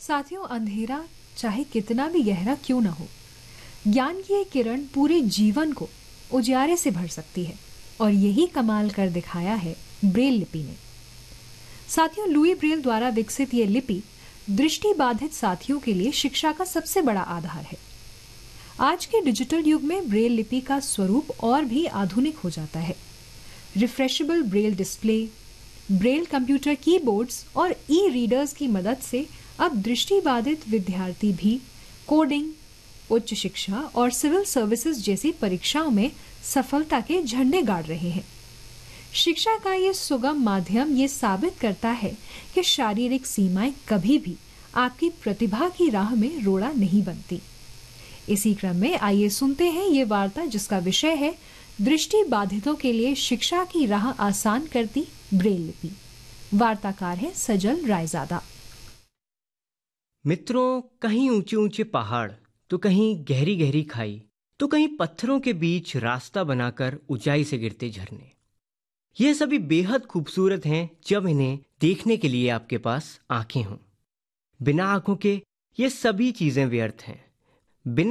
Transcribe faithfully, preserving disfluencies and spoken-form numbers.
साथियों, अंधेरा चाहे कितना भी गहरा क्यों ना हो, ज्ञान की एक किरण पूरे जीवन को उजियारे से भर सकती है। और यही कमाल कर दिखाया है ब्रेल लिपि ने। साथियों, लुई ब्रेल द्वारा विकसित ये लिपि दृष्टि बाधित साथियों के लिए शिक्षा का सबसे बड़ा आधार है। आज के डिजिटल युग में ब्रेल लिपि का स्वरूप और भी आधुनिक हो जाता है। Refreshable Braille display, Braille computer keyboards और ई रीडर्स की मदद से अब दृष्टिबाधित विद्यार्थी भी कोडिंग, उच्च शिक्षा और सिविल सर्विसेज जैसी परीक्षाओं में सफलता के झंडे गाड़ रहे हैं। शिक्षा का ये सुगम माध्यम ये साबित करता है कि शारीरिक सीमाएं कभी भी आपकी प्रतिभा की राह में रोड़ा नहीं बनती। इसी क्रम में आइए सुनते हैं ये वार्ता जिसका विषय है दृष्टि बाधितों के लिए शिक्षा की राह आसान करती ब्रेल लिपि। वार्ताकार है सजल रायजादा। मित्रों, कहीं ऊंचे ऊंचे पहाड़ तो कहीं गहरी गहरी खाई तो कहीं पत्थरों के बीच रास्ता बनाकर ऊंचाई से गिरते झरने, ये सभी बेहद खूबसूरत हैं जब इन्हें देखने के लिए आपके पास आंखें हों। बिना आंखों के ये सभी चीजें व्यर्थ हैं। बिना